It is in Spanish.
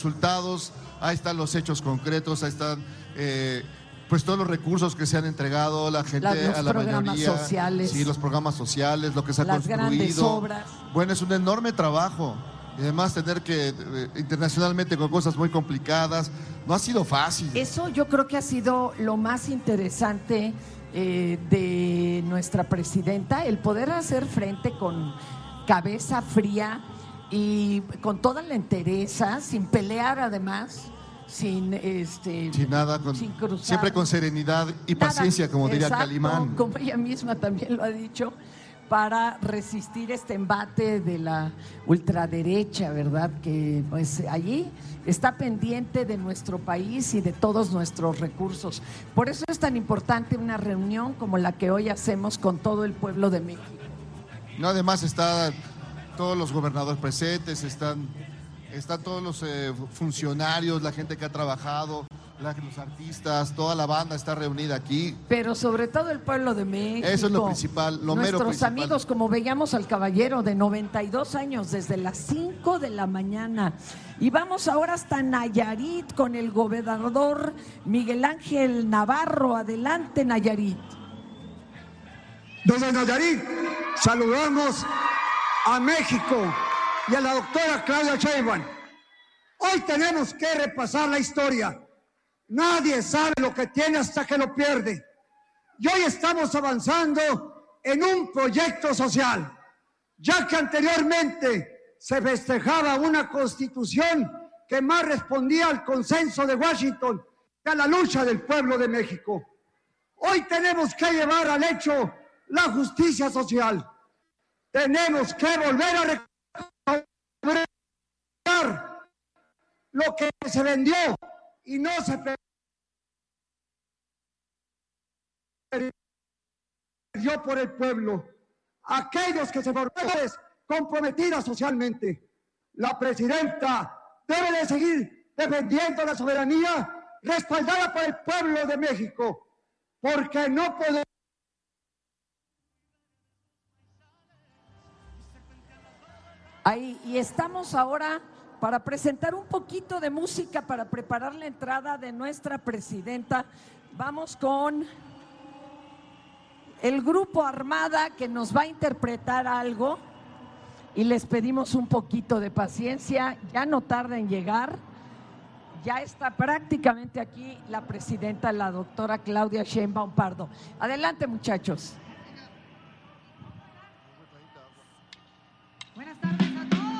resultados, ahí están los hechos concretos, ahí están pues todos los recursos que se han entregado, la gente a la mayoría, sociales, sí, los programas sociales, lo que se ha las construido, grandes obras. Bueno, es un enorme trabajo. Y además tener que internacionalmente con cosas muy complicadas, no ha sido fácil. Eso yo creo que ha sido lo más interesante de nuestra presidenta, el poder hacer frente con cabeza fría y con toda la entereza, sin pelear además, sin nada, sin cruzar, siempre con serenidad y paciencia, como diría Calimán. Como ella misma también lo ha dicho, para resistir este embate de la ultraderecha, ¿verdad? Que pues allí está pendiente de nuestro país y de todos nuestros recursos. Por eso es tan importante una reunión como la que hoy hacemos con todo el pueblo de México. No, además están todos los gobernadores presentes, están todos los funcionarios, la gente que ha trabajado, los artistas, toda la banda está reunida aquí. Pero sobre todo el pueblo de México. Eso es lo principal, lo mero principal. Nuestros amigos, como veíamos al caballero de 92 años, desde las 5 de la mañana. Y vamos ahora hasta Nayarit con el gobernador Miguel Ángel Navarro. Adelante, Nayarit. Desde Nayarit saludamos a México y a la doctora Claudia Sheinbaum. Hoy tenemos que repasar la historia. Nadie sabe lo que tiene hasta que lo pierde. Y hoy estamos avanzando en un proyecto social, ya que anteriormente se festejaba una constitución que más respondía al consenso de Washington que a la lucha del pueblo de México. Hoy tenemos que llevar al hecho la justicia social. Tenemos que volver a recuperar lo que se vendió y no se perdió por el pueblo. Aquellos que se formaron comprometidas socialmente. La presidenta debe de seguir defendiendo la soberanía respaldada por el pueblo de México, porque no podemos. Ahí, y estamos ahora para presentar un poquito de música para preparar la entrada de nuestra presidenta. Vamos con el grupo Armada, que nos va a interpretar algo, y les pedimos un poquito de paciencia. Ya no tarda en llegar. Ya está prácticamente aquí la presidenta, la doctora Claudia Sheinbaum Pardo. Adelante, muchachos.